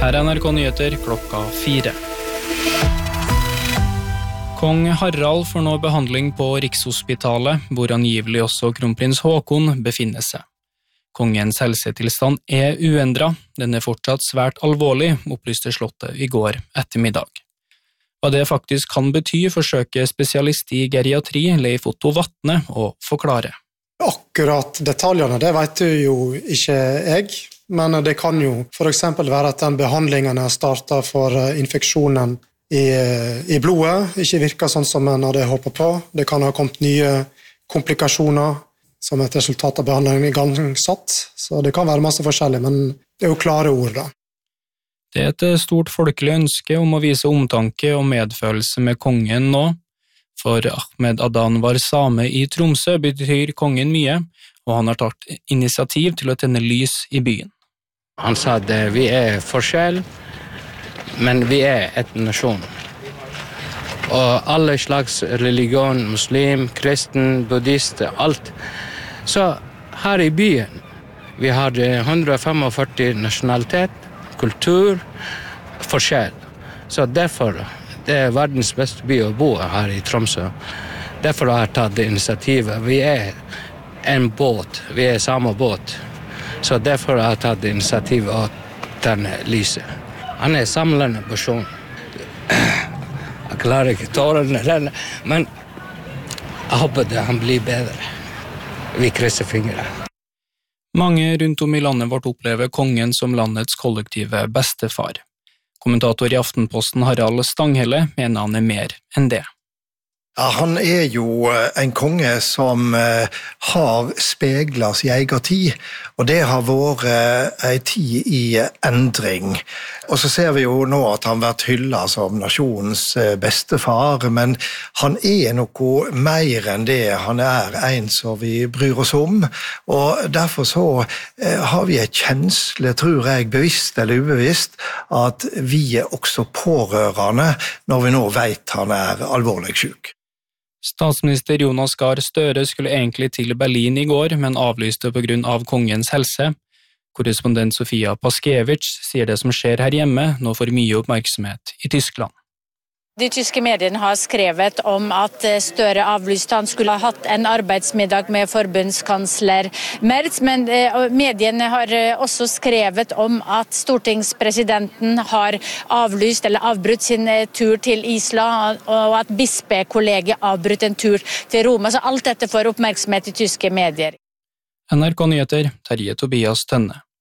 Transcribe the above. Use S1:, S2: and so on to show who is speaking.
S1: Her NRK Nyheter 4. Kong Harald får nå behandling på Rikshospitalet, hvor angivelig også kronprins Haakon befinner seg. Kongens helsetilstand uendret, den fortsatt svært alvorlig, opplyste slottet i går ettermiddag. Hva det faktisk kan bety, forsøker spesialist i geriatri Leif Otto Vatne å forklare.
S2: Akkurat detaljene, det vet jo ikke jeg, men det kan jo for eksempel være at den behandlingen jeg startet for infeksjonen i blodet ikke virker sånn som en hadde håpet på. Det kan ha kommet nye komplikasjoner som et resultat av behandlingen igangsatt, så det kan være masse forskjellig, men det er jo klare ord da.
S1: Det er et stort folkelig ønske om å vise omtanke og medfølelse med kongen nå. For Ahmed Adan var same i Tromsø betyr kongen mye, og han har tatt initiativ til å tenne lys i byen.
S3: Han sa at vi forskjell, men vi et nasjon. Og alle slags religion, muslim, kristen, buddhist, alt. Så her i byen, vi har 145 nasjonalitet, kultur, forskjell. Så derfor, det verdens beste by å bo her i Tromsø. Derfor har jeg tatt initiativet. Vi en båt, vi samme båt. Så derfor har jeg tatt initiativet å tenne lyset. Han samlende person. Jeg klarer ikke tårene, men jeg håper han blir bedre. Vi krysser fingre.
S1: Mange rundt om i landet vårt opplever kongen som landets kollektive bestefar. Kommentator i Aftenposten Harald Stanghelle mener han mer enn det.
S4: Ja, han jo en konge som har speglet sin egen tid, og det har vært en tid i endring. Og så ser vi jo nå at han har vært hyllet som nasjonens bestefar, men han noe mer enn det. Han en som vi bryr oss om, og derfor så har vi et kjensle, tror jeg, bevisst eller ubevisst, at vi også pårørende når vi nå vet han alvorlig syk.
S1: Statsminister Jonas Gahr Støre skulle egentlig til Berlin i går, men avlyste på grunn av kongens helse. Korrespondent Sofia Paskevich sier det som skjer her hjemme nå får mye oppmerksomhet i Tyskland.
S5: De tyske mediene har skrevet om at Støre avlyste. Han skulle ha hatt en arbeidsmiddag med forbundskansler Merz, men mediene har også skrevet om at stortingspresidenten har avlyst eller avbrutt sin tur til Island, og at bispekollegiet avbrutt en tur til Roma. Så alt dette får oppmerksomhet i tyske medier.
S1: NRK Nyheter, Terje Tobias Tønne.